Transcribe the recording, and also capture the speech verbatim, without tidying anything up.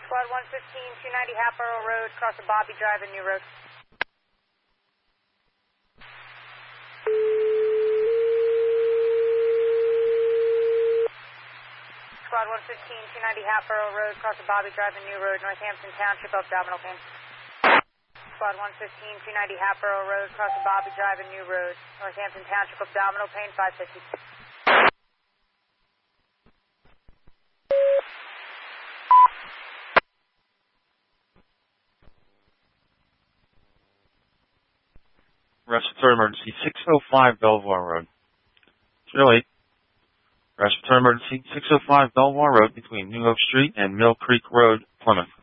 Squad one fifteen, two ninety Hatboro Road, across the Bobby Drive and New Road. Squad one fifteen, two ninety Hatboro Road, across the Bobby Drive and New Road, Northampton Township, abdominal pain. Squad one fifteen, two ninety Hatboro Road, across the Bobby Drive and New Road, Northampton Township, abdominal pain, five fifty. Respiratory emergency, six oh five Belvoir Road. Really? Respiratory emergency, six oh five Belvoir Road between New Hope Street and Mill Creek Road, Plymouth.